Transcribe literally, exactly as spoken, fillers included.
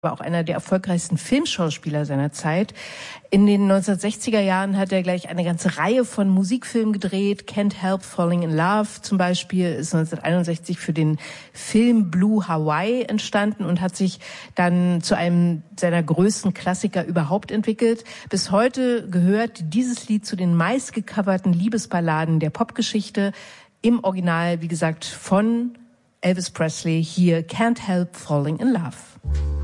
war auch einer der erfolgreichsten Filmschauspieler seiner Zeit. In den neunzehnhundertsechziger Jahren hat er gleich eine ganze Reihe von Musikfilmen gedreht. Can't Help Falling in Love zum Beispiel ist neunzehnhunderteinundsechzig für den Film Blue Hawaii entstanden und hat sich dann zu einem seiner größten Klassiker überhaupt entwickelt. Bis heute gehört dieses Lied zu den meistgecoverten Liebesballaden der Popgeschichte. Im Original, wie gesagt, von Elvis Presley. Hier Can't Help Falling in Love.